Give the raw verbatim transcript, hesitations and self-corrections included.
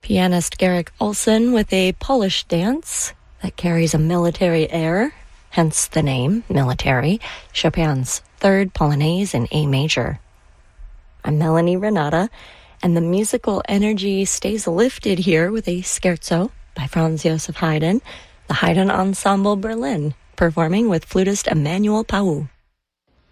Pianist Garrick Olson with a Polish dance that carries a military air, hence the name, Military, Chopin's third Polonaise in A major. I'm Melanie Renata, and the musical energy stays lifted here with a scherzo by Franz Joseph Haydn, the Haydn Ensemble Berlin, performing with flutist Emmanuel Pau.